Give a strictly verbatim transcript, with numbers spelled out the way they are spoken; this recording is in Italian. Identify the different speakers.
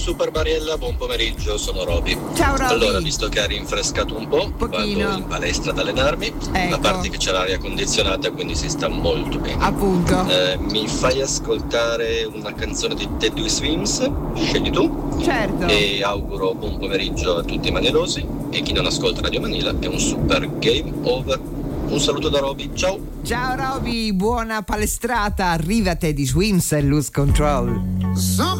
Speaker 1: Super Mariella, buon pomeriggio, sono Roby.
Speaker 2: Ciao Roby.
Speaker 1: Allora, visto che ha rinfrescato un po',
Speaker 2: Pochino.
Speaker 1: vado in palestra ad allenarmi,
Speaker 2: Ecco.
Speaker 1: a parte che c'è l'aria condizionata, quindi si sta molto bene.
Speaker 2: Appunto.
Speaker 1: Eh, mi fai ascoltare una canzone di Teddy Swims, scegli tu,
Speaker 2: Certo.
Speaker 1: e auguro buon pomeriggio a tutti i manierosi e chi non ascolta Radio Manila è un super game over. Un saluto da Roby, ciao!
Speaker 2: Ciao Roby, buona palestrata, arrivate di Swims e Lose Control.